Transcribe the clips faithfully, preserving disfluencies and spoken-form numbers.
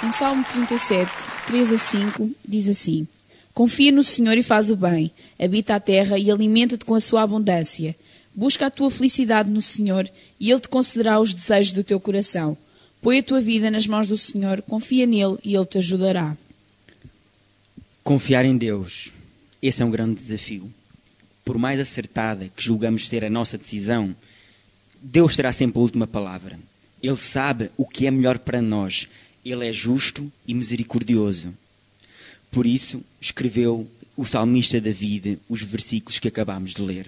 Em Salmo trinta e sete, três a cinco, diz assim: Confia no Senhor e faz o bem, habita a terra e alimenta-te com a sua abundância. Busca a tua felicidade no Senhor e Ele te concederá os desejos do teu coração. Põe a tua vida nas mãos do Senhor, confia nele e Ele te ajudará. Confiar em Deus, esse é um grande desafio. Por mais acertada que julgamos ser a nossa decisão, Deus terá sempre a última palavra. Ele sabe o que é melhor para nós. Ele é justo e misericordioso. Por isso, escreveu o salmista David os versículos que acabámos de ler.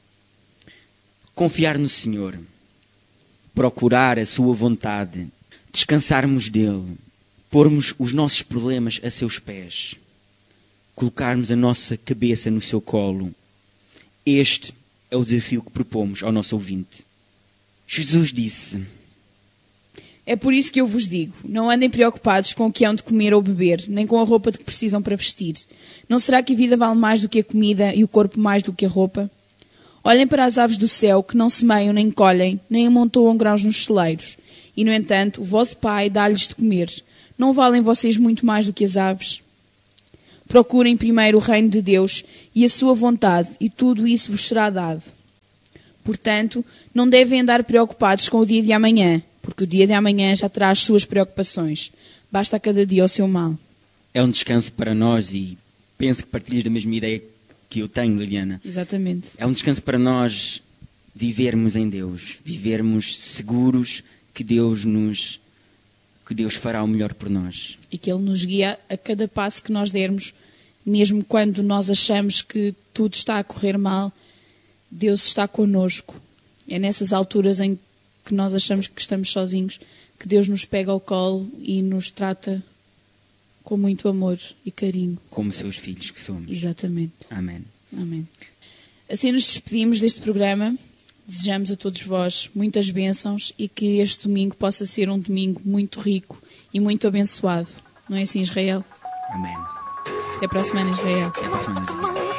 Confiar no Senhor, procurar a sua vontade, descansarmos dele, pormos os nossos problemas a seus pés, colocarmos a nossa cabeça no seu colo. Este é o desafio que propomos ao nosso ouvinte. Jesus disse: É por isso que eu vos digo, não andem preocupados com o que hão de comer ou beber, nem com a roupa de que precisam para vestir. Não será que a vida vale mais do que a comida e o corpo mais do que a roupa? Olhem para as aves do céu, que não semeiam, nem colhem, nem amontoam grãos nos celeiros. E, no entanto, o vosso Pai dá-lhes de comer. Não valem vocês muito mais do que as aves? Procurem primeiro o reino de Deus e a sua vontade, e tudo isso vos será dado. Portanto, não devem andar preocupados com o dia de amanhã, porque o dia de amanhã já terá as suas preocupações. Basta a cada dia o seu mal. É um descanso para nós e penso que partilhas da mesma ideia que eu tenho, Liliana. Exatamente. É um descanso para nós vivermos em Deus, vivermos seguros que Deus nos, que Deus fará o melhor por nós. E que Ele nos guia a cada passo que nós dermos, mesmo quando nós achamos que tudo está a correr mal, Deus está connosco. É nessas alturas em que nós achamos que estamos sozinhos, que Deus nos pega ao colo e nos trata com muito amor e carinho. Como seus filhos que somos. Exatamente. Amém. Amém. Assim nos despedimos deste programa. Desejamos a todos vós muitas bênçãos e que este domingo possa ser um domingo muito rico e muito abençoado. Não é assim, Israel? Amém. Até para a semana, Israel. Até para a semana.